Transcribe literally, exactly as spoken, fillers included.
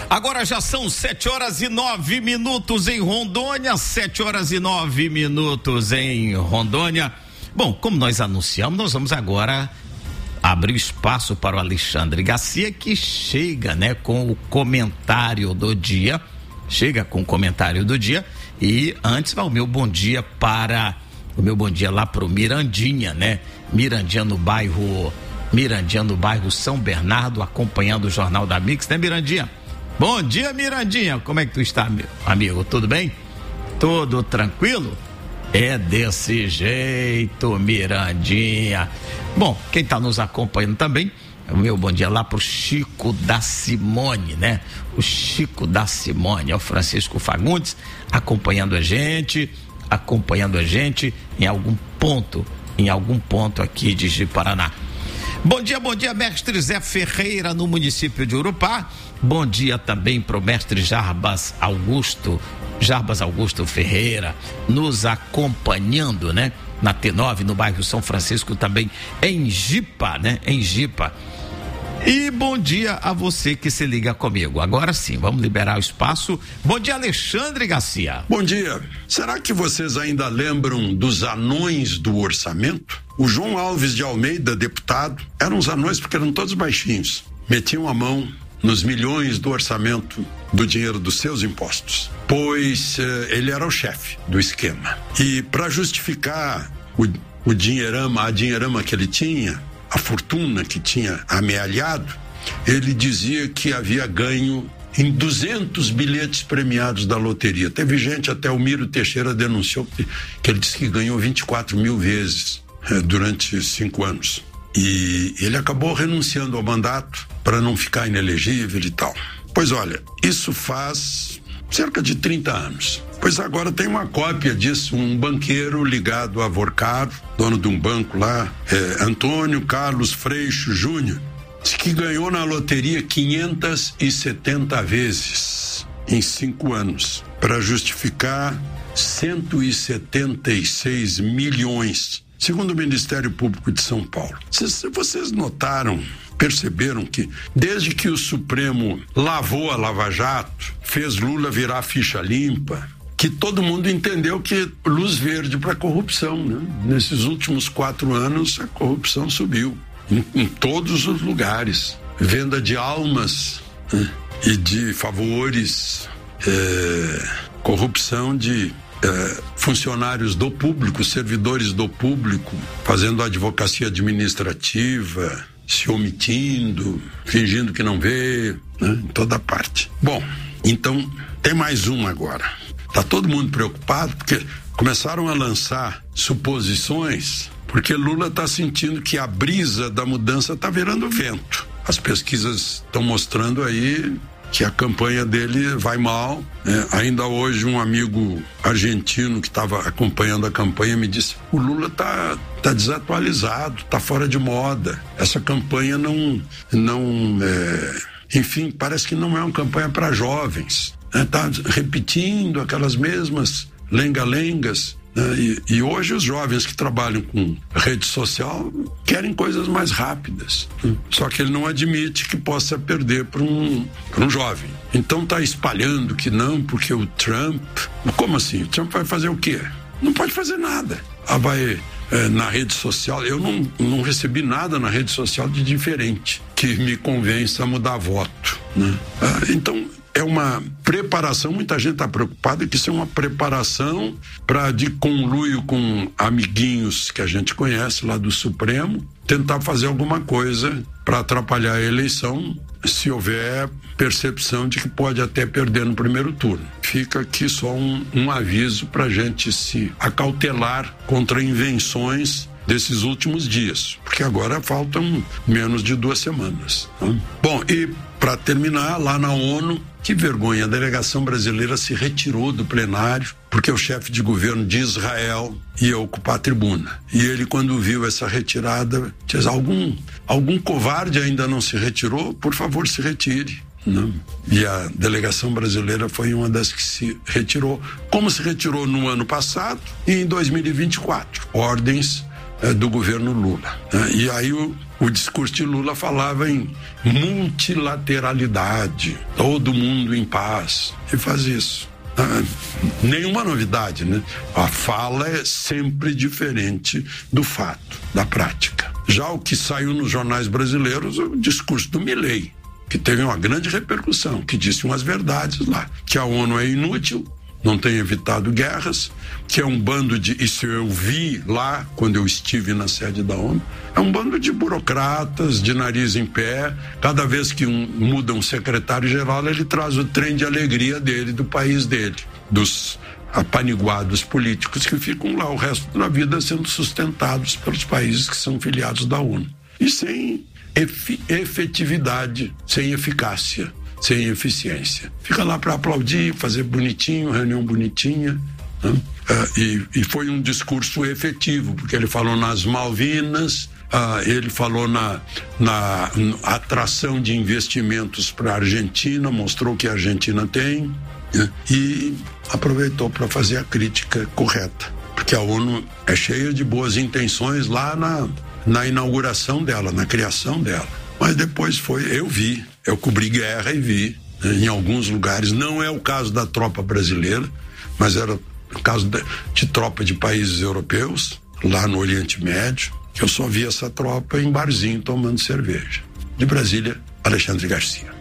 Agora já são sete horas e nove minutos em Rondônia, sete horas e nove minutos em Rondônia. Bom, como nós anunciamos, nós vamos agora abrir espaço para o Alexandre Garcia, que chega, né, com o comentário do dia, chega com o comentário do dia, e antes vai o meu bom dia para, o meu bom dia lá pro Mirandinha, né, Mirandinha no bairro, Mirandinha no bairro São Bernardo, acompanhando o Jornal da Mix, né, Mirandinha? Bom dia, Mirandinha, como é que tu está, meu amigo, tudo bem? Tudo tranquilo? É desse jeito, Mirandinha. Bom, quem está nos acompanhando também, o meu bom dia lá pro Chico da Simone, né? O Chico da Simone, é o Francisco Fagundes, acompanhando a gente, acompanhando a gente em algum ponto, em algum ponto aqui de Ji-Paraná. Bom dia, bom dia, mestre Zé Ferreira, no município de Urupá. Bom dia também pro mestre Jarbas Augusto, Jarbas Augusto Ferreira, nos acompanhando, né? Na T nove, no bairro São Francisco, também em Jipa, né? Em Jipa. E bom dia a você que se liga comigo. Agora sim, vamos liberar o espaço. Bom dia, Alexandre Garcia. Bom dia. Será que vocês ainda lembram dos anões do orçamento? O João Alves de Almeida, deputado, eram os anões porque eram todos baixinhos. Metiam a mão nos milhões do orçamento do dinheiro dos seus impostos, pois eh, ele era o chefe do esquema. E para justificar o, o dinheirama, a dinheirama que ele tinha, a fortuna que tinha amealhado, ele dizia que havia ganho em duzentos bilhetes premiados da loteria. Teve gente, até o Miro Teixeira denunciou que, que ele disse que ganhou vinte e quatro mil vezes eh, durante cinco anos. E ele acabou renunciando ao mandato para não ficar inelegível e tal. Pois olha, isso faz cerca de trinta anos. Pois agora tem uma cópia disso, um banqueiro ligado a Vorcaro, dono de um banco lá, é, Antônio Carlos Freixo Júnior, disse que ganhou na loteria quinhentas e setenta vezes em cinco anos, para justificar cento e setenta e seis milhões, segundo o Ministério Público de São Paulo. Vocês, vocês notaram, perceberam que desde que o Supremo lavou a Lava Jato, fez Lula virar ficha limpa, que todo mundo entendeu que luz verde para corrupção, né? Nesses últimos quatro anos a corrupção subiu em, em todos os lugares, venda de almas, né? E de favores, é, corrupção de é, funcionários do público, servidores do público, fazendo advocacia administrativa, se omitindo, fingindo que não vê, né? Em toda parte. Bom, então tem mais um agora. Tá todo mundo preocupado porque começaram a lançar suposições, porque Lula tá sentindo que a brisa da mudança tá virando vento. As pesquisas estão mostrando aí que a campanha dele vai mal, né? Ainda hoje um amigo argentino que estava acompanhando a campanha me disse: o Lula tá, tá desatualizado, tá fora de moda, essa campanha não, não é, enfim, parece que não é uma campanha para jovens, né? Tá repetindo aquelas mesmas lenga-lengas, né? E, e hoje os jovens que trabalham com rede social querem coisas mais rápidas, né? Só que ele não admite que possa perder para um, para um jovem. Então tá espalhando que não, porque o Trump... Como assim? O Trump vai fazer o quê? Não pode fazer nada. Ah, vai é, na rede social... Eu não, não recebi nada na rede social de diferente que me convença a mudar voto, né? Ah, então... É uma preparação, muita gente está preocupada que isso é uma preparação para, de conluio com amiguinhos que a gente conhece lá do Supremo, tentar fazer alguma coisa para atrapalhar a eleição, se houver percepção de que pode até perder no primeiro turno. Fica aqui só um, um aviso para a gente se acautelar contra invenções desses últimos dias, porque agora faltam menos de duas semanas. Né? Bom, e para terminar, lá na ONU, que vergonha, a delegação brasileira se retirou do plenário porque o chefe de governo de Israel ia ocupar a tribuna. E ele, quando viu essa retirada, diz: algum, algum covarde ainda não se retirou? Por favor, se retire. Não. E a delegação brasileira foi uma das que se retirou, como se retirou no ano passado e em dois mil e vinte e quatro. Ordens é, do governo Lula. Né? E aí o, o discurso de Lula falava em multilateralidade, todo mundo em paz, e faz isso. Ah, nenhuma novidade, né? A fala é sempre diferente do fato, da prática. Já o que saiu nos jornais brasileiros é o discurso do Milei, que teve uma grande repercussão, que disse umas verdades lá, que a ONU é inútil, não tem evitado guerras, que é um bando de, isso eu vi lá quando eu estive na sede da ONU, é um bando de burocratas, de nariz em pé. Cada vez que um, muda um secretário-geral, ele traz o trem de alegria dele, do país dele, dos apaniguados políticos que ficam lá o resto da vida sendo sustentados pelos países que são filiados da ONU. E sem efi- efetividade, sem eficácia, sem eficiência. Fica lá para aplaudir, fazer bonitinho, reunião bonitinha. Né? Uh, e, e foi um discurso efetivo, porque ele falou nas Malvinas, uh, ele falou na, na atração de investimentos para a Argentina, mostrou que a Argentina tem, né? E aproveitou para fazer a crítica correta, porque a ONU é cheia de boas intenções lá na, na inauguração dela, na criação dela. Mas depois foi, eu vi, eu cobri guerra e vi, né, em alguns lugares, não é o caso da tropa brasileira, mas era o caso de, de tropa de países europeus, lá no Oriente Médio, que eu só vi essa tropa em barzinho tomando cerveja. De Brasília, Alexandre Garcia.